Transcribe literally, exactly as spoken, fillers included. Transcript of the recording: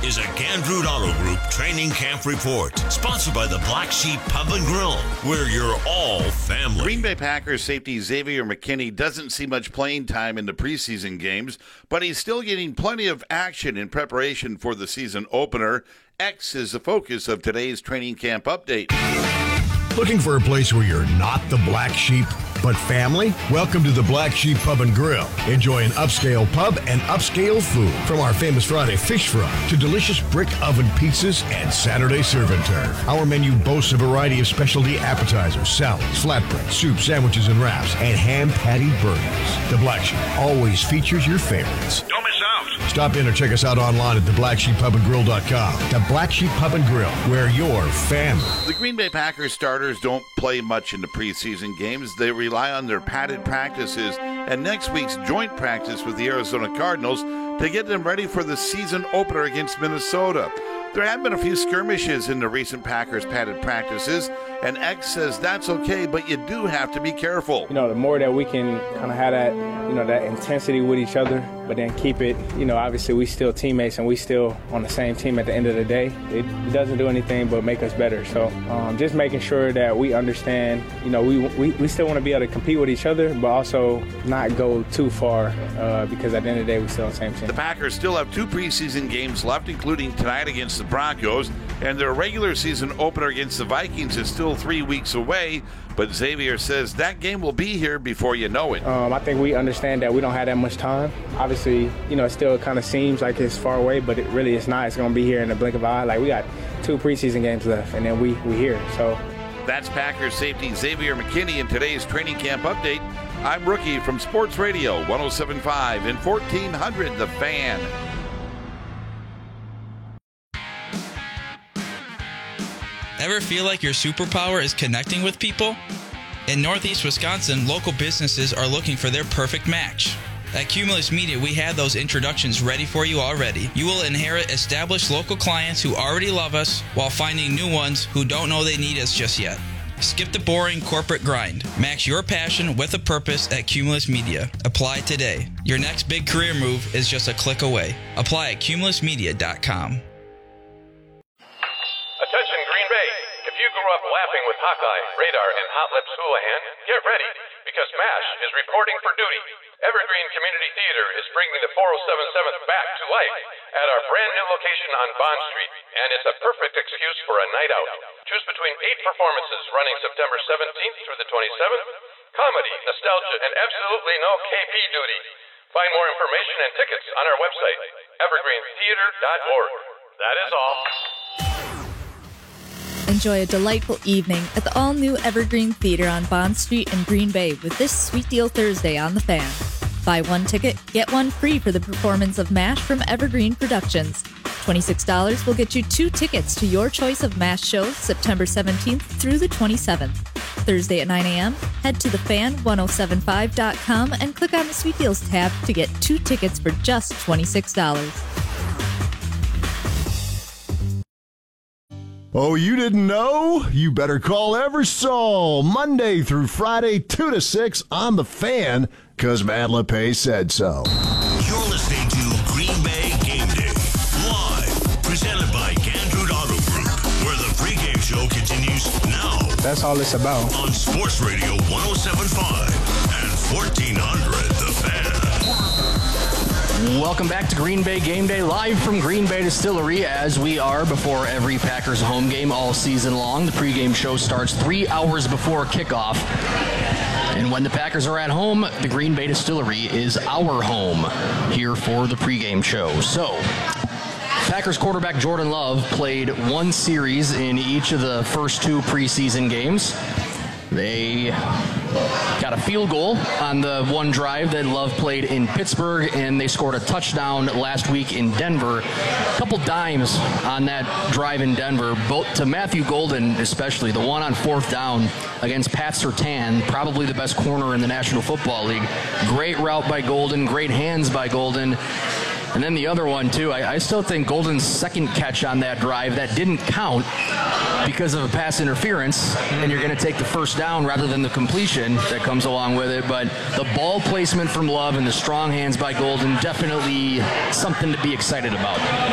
is a Gandrud Auto Group Training Camp Report, sponsored by the Black Sheep Pub and Grill, where you're all family. Green Bay Packers safety Xavier McKinney doesn't see much playing time in the preseason games, but he's still getting plenty of action in preparation for the season opener. X is the focus of today's training camp update. Looking for a place where you're not the black sheep, but family? Welcome to the Black Sheep Pub and Grill. Enjoy an upscale pub and upscale food. From our famous Friday fish fry to delicious brick oven pizzas and Saturday serve and turf. Our menu boasts a variety of specialty appetizers, salads, flatbread, soup, sandwiches, and wraps, and ham patty burgers. The Black Sheep always features your favorites. Don't miss out. Stop in or check us out online at the black sheep pub and grill dot com. The Black Sheep Pub and Grill, where you're family. The Green Bay Packers starters don't play much in the preseason games. They rely on their padded practices and next week's joint practice with the Arizona Cardinals to get them ready for the season opener against Minnesota. There have been a few skirmishes in the recent Packers padded practices, and X says that's okay, but you do have to be careful. You know, the more that we can kind of have that, you know, that intensity with each other, but then keep it, you know, obviously we still teammates and we still on the same team at the end of the day. It, it doesn't do anything but make us better. So um, just making sure that we understand, you know, we we, we still want to be able to compete with each other, but also not go too far uh, because at the end of the day, we still on the same team. The Packers still have two preseason games left, including tonight against the Broncos, and their regular season opener against the Vikings is still three weeks away, but Xavier says that game will be here before you know it. Um, I think we understand that we don't have that much time. Obviously, you know, it still kind of seems like it's far away, but it really is not. It's going to be here in the blink of an eye. Like, we got two preseason games left, and then we we here. So that's Packers safety Xavier McKinney in today's training camp update. I'm Rookie from Sports Radio one oh seven point five and fourteen hundred The Fan. Ever feel like your superpower is connecting with people? In Northeast Wisconsin, local businesses are looking for their perfect match. At Cumulus Media, we have those introductions ready for you already. You will inherit established local clients who already love us while finding new ones who don't know they need us just yet. Skip the boring corporate grind. Match your passion with a purpose at Cumulus Media. Apply today. Your next big career move is just a click away. Apply at cumulus media dot com. Attention Green Bay. If you grew up laughing with Hawkeye, Radar, and Hot Lips Houlihan, get ready, because MASH is reporting for duty. Evergreen Community Theater is bringing the four oh seven seventh back to life at our brand new location on Bond Street, and it's a perfect excuse for a night out. Choose between eight performances running September seventeenth through the twenty-seventh, comedy, nostalgia, and absolutely no K P duty. Find more information and tickets on our website, evergreen theater dot org. That is all. Enjoy a delightful evening at the all-new Evergreen Theater on Bond Street in Green Bay with this Sweet Deal Thursday on The Fan. Buy one ticket, get one free for the performance of MASH from Evergreen Productions. twenty-six dollars will get you two tickets to your choice of MASH shows September seventeenth through the twenty-seventh. Thursday at nine a.m., head to the fan ten seventy-five dot com and click on the Sweet Deals tab to get two tickets for just twenty-six dollars. Oh, you didn't know? You better call Eversole Monday through Friday, two to six on The Fan, because Matt LePay said so. You're listening to Green Bay Game Day, live, presented by Gandrud Auto Group, where the pregame show continues now. that's all it's about. On Sports Radio one oh seven point five and fourteen hundred The Fan. Welcome back to Green Bay Game Day, live from Green Bay Distillery, as we are before every Packers home game all season long. The pregame show starts three hours before kickoff. And when the Packers are at home, the Green Bay Distillery is our home here for the pregame show. So, Packers quarterback Jordan Love played one series in each of the first two preseason games. They got a field goal on the one drive that Love played in Pittsburgh, and they scored a touchdown last week in Denver. A couple dimes on that drive in Denver, both to Matthew Golden especially. The one on fourth down against Pat Surtain, probably the best corner in the National Football League. Great route by Golden, great hands by Golden. And then the other one, too, I, I still think Golden's second catch on that drive, that didn't count because of a pass interference, and you're going to take the first down rather than the completion that comes along with it. But the ball placement from Love and the strong hands by Golden, definitely something to be excited about.